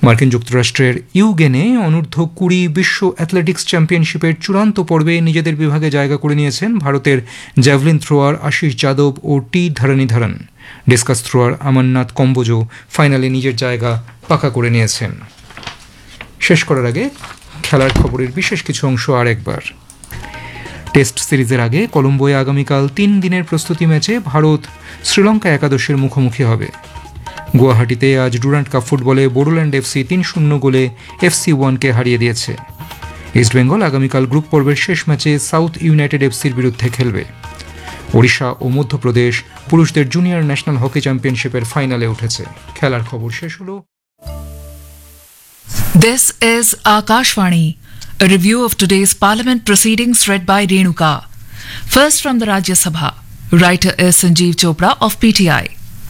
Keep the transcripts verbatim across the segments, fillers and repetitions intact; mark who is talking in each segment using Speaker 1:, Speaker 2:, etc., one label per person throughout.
Speaker 1: মার্কিন যুক্তরাষ্ট্রের ইউগেনে অনূর্ধ্ব কুড়ি বিশ্ব অ্যাথলেটিক্স চ্যাম্পিয়নশিপের চূড়ান্ত পর্বে নিজেদের বিভাগে জায়গা করে নিয়েছেন ভারতের জ্যাভলিন থ্রোয়ার আশিস যাদব ও টি ধরণীধরন। ডিসকাস থ্রোয়ার অমরনাথ কম্বোজও ফাইনালে নিজের জায়গা পাকা করে নিয়েছেন। শেষ করার আগে খেলার খবরের বিশেষ কিছু অংশ আর একবার। টেস্ট সিরিজের আগে কলম্বোয় আগামীকাল তিন দিনের প্রস্তুতি ম্যাচে ভারত শ্রীলঙ্কা একাদশের মুখোমুখি হবে। গুয়াহাটিতে আজ ডুরান্ট কাপ ফুটবলে বোডোল্যান্ড এফসি তিন শূন্য গোলে এফসি ওয়ানকে হারিয়ে দিয়েছে। ইস্টবেঙ্গল আগামীকাল গ্রুপ পর্বের শেষ ম্যাচে সাউথ ইউনাইটেড এফসির বিরুদ্ধে খেলবে। ওড়িশা ও মধ্যপ্রদেশ পুরুষদের জুনিয়র ন্যাশনাল হকি চ্যাম্পিয়নশিপের ফাইনালে উঠেছে। খেলার খবর শেষ হলো।
Speaker 2: This is Akashvani. A review of today's Parliament proceedings read by Renuka. First from the Rajya Sabha. Writer is Sanjeev Chopra of P T I.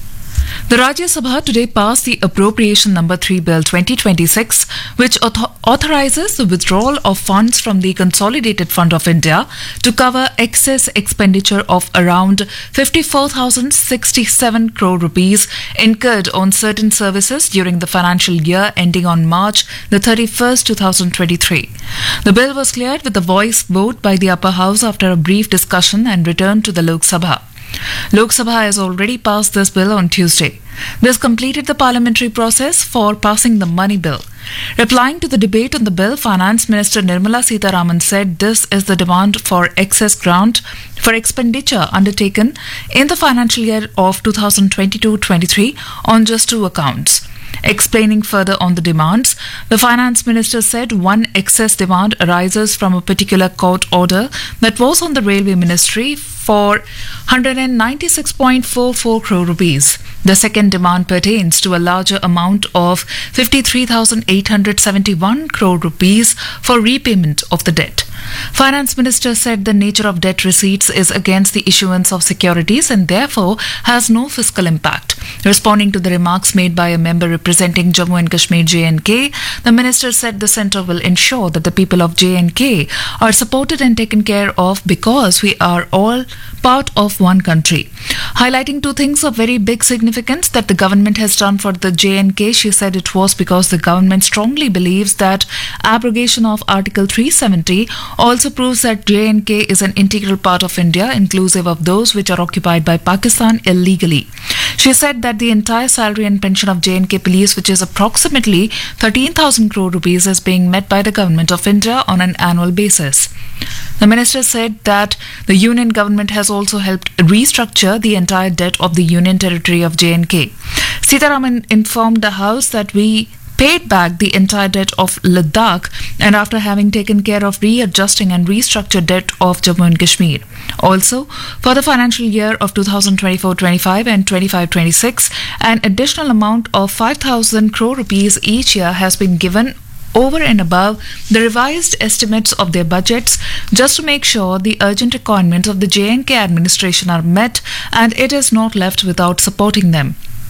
Speaker 2: The Rajya Sabha today passed the Appropriation Number three Bill twenty twenty-six, which author- authorizes the withdrawal of funds from the Consolidated Fund of India to cover excess expenditure of around fifty-four thousand sixty-seven crore rupees incurred on certain services during the financial year ending on March the thirty-first, twenty twenty-three. The bill was cleared with a voice vote by the upper house after a brief discussion and returned to the Lok Sabha. Lok Sabha has already passed this bill on Tuesday. This completed the parliamentary process for passing the money bill. Replying to the debate on the bill, Finance Minister Nirmala Sitharaman said this is the demand for excess grant for expenditure undertaken in the financial year of twenty twenty-two twenty-three on just two accounts. Explaining further on the demands, the Finance Minister said one excess demand arises from a particular court order that was on the Railway Ministry for one hundred ninety-six point four four crore rupees. The second demand pertains to a larger amount of fifty-three thousand eight hundred seventy-one crore rupees for repayment of the debt. Finance Minister said the nature of debt receipts is against the issuance of securities and therefore has no fiscal impact. Responding to the remarks made by a member representing Jammu and Kashmir J and K, the minister said the centre will ensure that the people of J and K are supported and taken care of because we are all part of one country. Highlighting two things of very big significance that the government has done for the J and K, she said it was because the government strongly believes that abrogation of Article three seventy also proves that J and K is an integral part of India, inclusive of those which are occupied by Pakistan illegally. She said that the entire salary and pension of J and K police, which is approximately thirteen thousand crore rupees, is being met by the government of India on an annual basis. The minister said that the union government has also helped restructure the entire debt of the union territory of J and K. Sitharaman informed the House that we paid back the entire debt of Ladakh and after having taken care of readjusting and restructured debt of Jammu and Kashmir. Also, for the financial year of twenty twenty-four twenty-five and twenty-five twenty-six, an additional amount of five thousand crore rupees each year has been given over and above the revised estimates of their budgets just to make sure the urgent requirements of the J and K administration are met and it is not left without supporting them.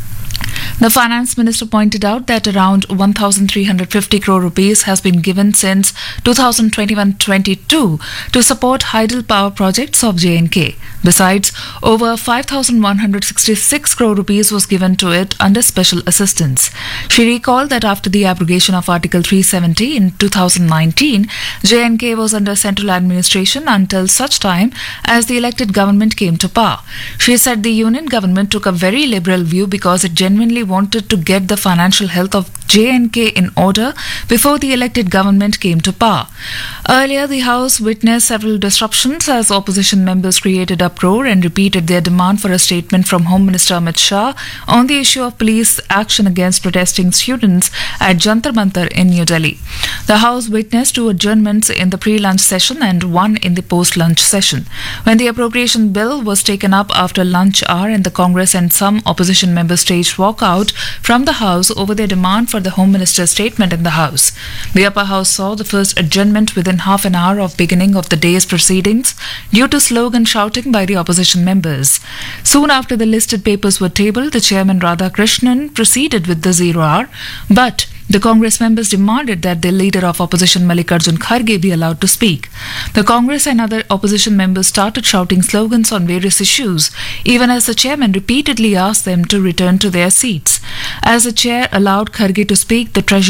Speaker 2: The Finance Minister pointed out that around one thousand three hundred fifty crore rupees has been given since twenty twenty-one twenty-two to support hydel power projects of J and K. Besides, over five thousand one hundred sixty-six crore rupees was given to it under special assistance. She recalled that after the abrogation of Article three seventy in two thousand nineteen, J and K was under central administration until such time as the elected government came to power. She said the union government took a very liberal view because it genuinely wanted to get the financial health of J and K in order before the elected government came to power. Earlier, the House witnessed several disruptions as opposition members created uproar and repeated their demand for a statement from Home Minister Amit Shah on the issue of police action against protesting students at Jantar Mantar in New Delhi. The House witnessed two adjournments in the pre-lunch session and one in the post-lunch session. When the appropriation bill was taken up after lunch hour and the Congress and some opposition members staged walkout from the House over their demand for the Home Minister's statement in the House. The upper house saw the first adjournment within half an hour of beginning of the day's proceedings due to slogan shouting by the opposition members. Soon after the listed papers were tabled, the chairman Radha Krishnan proceeded with the zero hour, but the Congress members demanded that the leader of opposition Mallikarjun Kharge be allowed to speak. The Congress and other opposition members started shouting slogans on various issues, even as the chairman repeatedly asked them to return to their seats. As the chair allowed Kharge to speak, the treasurer